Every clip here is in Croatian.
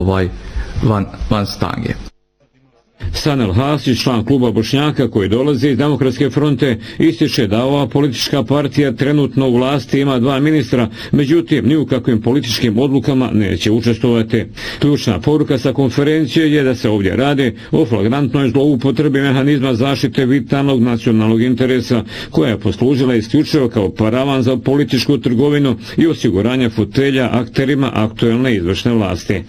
van snage. Sanel Hasić, član kluba Bošnjaka koji dolazi iz Demokratske fronte, ističe da ova politička partija trenutno u vlasti ima 2 ministra, međutim ni u kakvim političkim odlukama neće učestvovati. Ključna poruka sa konferencije je da se ovdje radi o flagrantnoj zloupotrebi mehanizma zaštite vitalnog nacionalnog interesa, koja je poslužila isključivo kao paravan za političku trgovinu i osiguranje fotelja akterima aktuelne izvršne vlasti.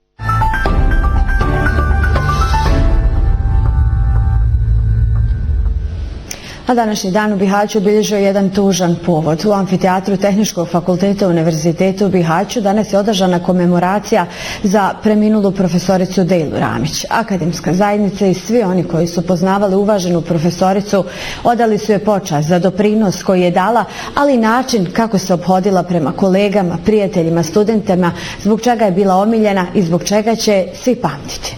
A današnji dan u Bihaću obilježio jedan tužan povod. U amfiteatru Tehničkog fakulteta Univerziteta u Bihaću danas je održana komemoracija za preminulu profesoricu Dejlu Ramić. Akademska zajednica i svi oni koji su poznavali uvaženu profesoricu odali su je počast za doprinos koji je dala, ali i način kako se ophodila prema kolegama, prijateljima, studentima, zbog čega je bila omiljena i zbog čega će svi pamtiti.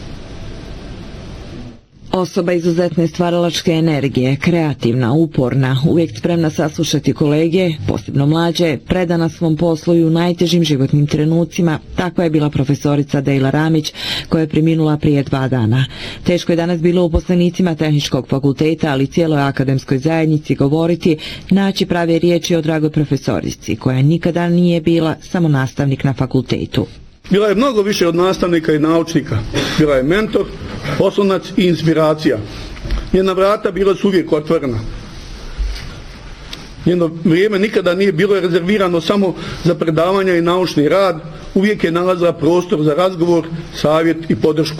Osoba izuzetne stvaralačke energije, kreativna, uporna, uvijek spremna saslušati kolege, posebno mlađe, predana svom poslu i u najtežim životnim trenucima, takva je bila profesorica Dejla Ramić, koja je preminula prije 2 dana. Teško je danas bilo uposlenicima Tehničkog fakulteta, ali cijeloj akademskoj zajednici govoriti, naći prave riječi o dragoj profesorici, koja nikada nije bila samo nastavnik na fakultetu. Bila je mnogo više od nastavnika i naučnika. Bila je mentor, oslonac i inspiracija. Njena vrata bila su uvijek otvorena. Njeno vrijeme nikada nije bilo rezervirano samo za predavanja i naučni rad. Uvijek je nalazila prostor za razgovor, savjet i podršku.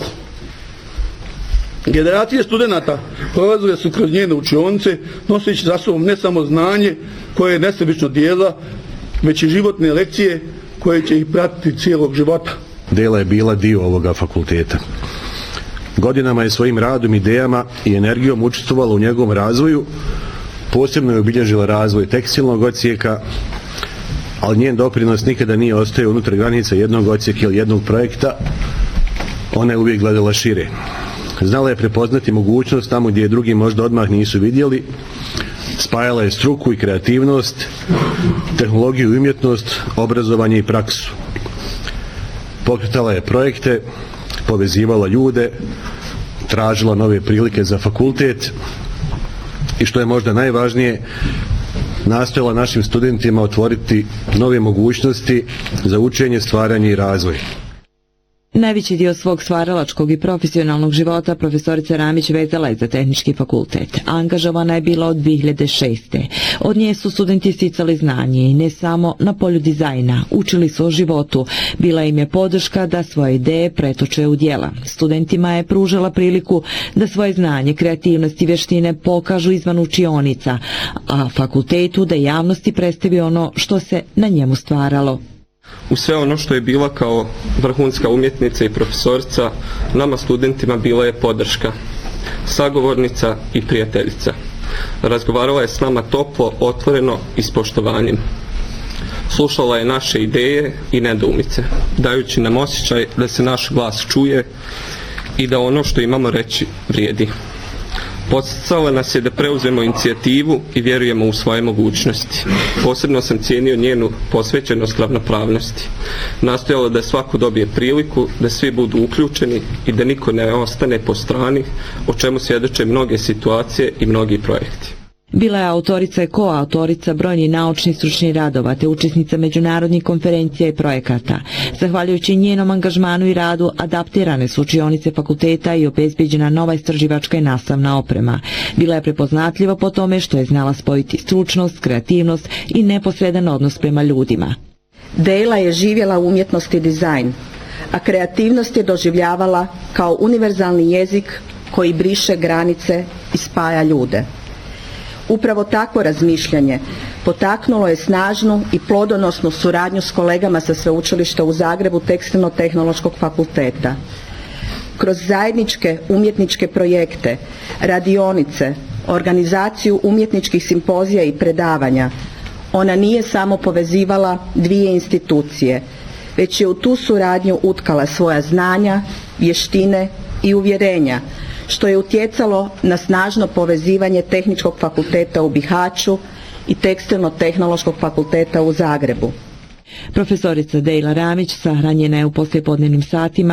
Generacije studenata prolazile su kroz njene učionice, noseći za sobom ne samo znanje koje je nesebično dijela, već i životne lekcije koje će ih pratiti cijelog života. Dejla je bila dio ovoga fakulteta. Godinama je svojim radom, idejama i energijom učestvovala u njegovom razvoju, posebno je obilježila razvoj tekstilnog odsjeka, ali njen doprinos nikada nije ostao unutar granica jednog odsjeka ili jednog projekta, ona je uvijek gledala šire. Znala je prepoznati mogućnost tamo gdje je drugi možda odmah nisu vidjeli, spajala je struku i kreativnost, tehnologiju i umjetnost, obrazovanje i praksu. Pokretala je projekte, povezivala ljude, tražila nove prilike za fakultet i što je možda najvažnije, nastojala našim studentima otvoriti nove mogućnosti za učenje, stvaranje i razvoj. Najveći dio svog stvaralačkog i profesionalnog života profesorica Ramić vezala je za Tehnički fakultet. Angažovana je bila od 2006. Od nje su studenti sticali znanje i ne samo na polju dizajna. Učili su o životu. Bila im je podrška da svoje ideje pretoče u djela. Studentima je pružala priliku da svoje znanje, kreativnost i vještine pokažu izvan učionica, a fakultetu da javnosti predstavi ono što se na njemu stvaralo. U sve ono što je bila kao vrhunska umjetnica i profesorica, nama studentima bila je podrška, sagovornica i prijateljica. Razgovarala je s nama toplo, otvoreno i s poštovanjem. Slušala je naše ideje i nedoumice, dajući nam osjećaj da se naš glas čuje i da ono što imamo reći vrijedi. Podsticala nas je da preuzmemo inicijativu i vjerujemo u svoje mogućnosti. Posebno sam cijenio njenu posvećenost ravnopravnosti. Nastojala da svako dobije priliku, da svi budu uključeni i da niko ne ostane po strani, o čemu svjedoče mnoge situacije i mnogi projekti. Bila je autorica i koautorica brojnih naučnih stručnih radova te učesnica međunarodnih konferencija i projekata. Zahvaljujući njenom angažmanu i radu adaptirane su učionice fakulteta i obezbeđena nova istraživačka i nastavna oprema. Bila je prepoznatljiva po tome što je znala spojiti stručnost, kreativnost i neposredan odnos prema ljudima. Dejla je živjela u umjetnosti dizajn, a kreativnost je doživljavala kao univerzalni jezik koji briše granice i spaja ljude. Upravo takvo razmišljanje potaknulo je snažnu i plodonosnu suradnju s kolegama sa Sveučilišta u Zagrebu Tekstilno-tehnološkog fakulteta. Kroz zajedničke umjetničke projekte, radionice, organizaciju umjetničkih simpozija i predavanja, ona nije samo povezivala dvije institucije, već je u tu suradnju utkala svoja znanja, vještine i uvjerenja, što je utjecalo na snažno povezivanje Tehničkog fakulteta u Bihaću i Tekstilno-tehnološkog fakulteta u Zagrebu. Profesorica Dejla Ramić sahranjena je u poslijepodnevnim satima